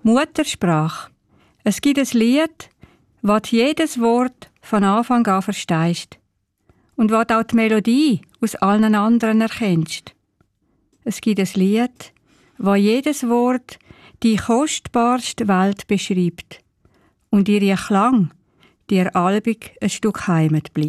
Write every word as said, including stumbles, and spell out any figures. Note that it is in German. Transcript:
Muttersprache. Es gibt ein Lied, wo du jedes Wort von Anfang an verstehst und wo du auch die Melodie aus allen anderen erkennst. Es gibt ein Lied, wo jedes Wort die kostbarste Welt beschreibt und ihr Klang dir albig ein Stück Heimat bleibt.